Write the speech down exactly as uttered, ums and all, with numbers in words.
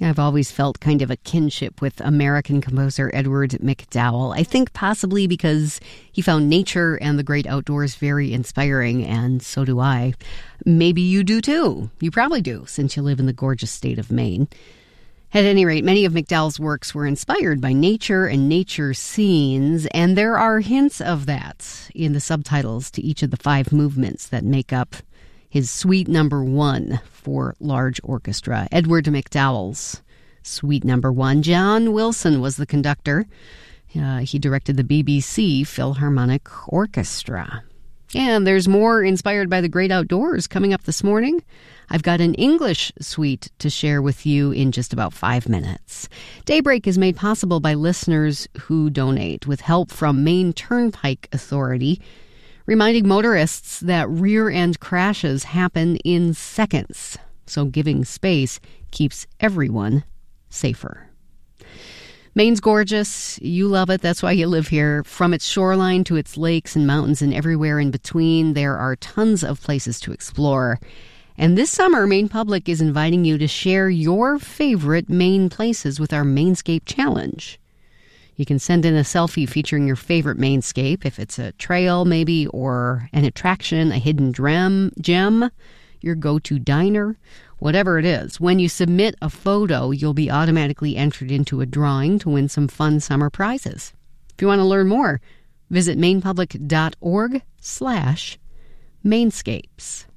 I've always felt kind of a kinship with American composer Edward MacDowell. I think possibly because he found nature and the great outdoors very inspiring, and so do I. Maybe you do too. You probably do, since you live in the gorgeous state of Maine. At any rate, many of MacDowell's works were inspired by nature and nature scenes, and there are hints of that in the subtitles to each of the five movements that make up his Suite Number One for large orchestra. Edward MacDowell's Suite Number One. John Wilson was the conductor. Uh, he directed the B B C Philharmonic Orchestra. And there's more inspired by the great outdoors coming up this morning. I've got an English suite to share with you in just about five minutes. Daybreak is made possible by listeners who donate with help from Maine Turnpike Authority, reminding motorists that rear-end crashes happen in seconds, so giving space keeps everyone safer. Maine's gorgeous. You love it. That's why you live here. From its shoreline to its lakes and mountains and everywhere in between, there are tons of places to explore. And this summer, Maine Public is inviting you to share your favorite Maine places with our Mainscape Challenge. You can send in a selfie featuring your favorite Mainscape, if it's a trail maybe, or an attraction, a hidden gem, gem, your go-to diner, whatever it is. When you submit a photo, you'll be automatically entered into a drawing to win some fun summer prizes. If you want to learn more, visit mainepublic.org slash Mainscapes.